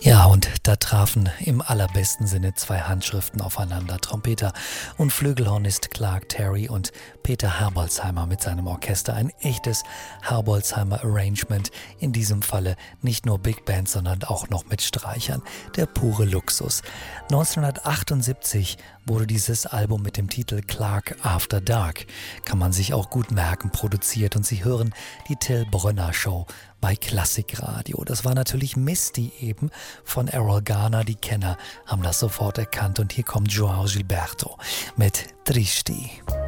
Ja, und da trafen im allerbesten Sinne zwei Handschriften aufeinander. Trompeter und Flügelhornist Clark Terry und Peter Herbolzheimer mit seinem Orchester. Ein echtes Herbolzheimer Arrangement. In diesem Falle nicht nur Big Band, sondern auch noch mit Streichern. Der pure Luxus. 1978 wurde dieses Album mit dem Titel Clark After Dark, kann man sich auch gut merken, produziert. Und Sie hören die Till Brönner Show bei Klassikradio. Das war natürlich Misty eben von Errol Garner. Die Kenner haben das sofort erkannt. Und hier kommt João Gilberto mit Tristi.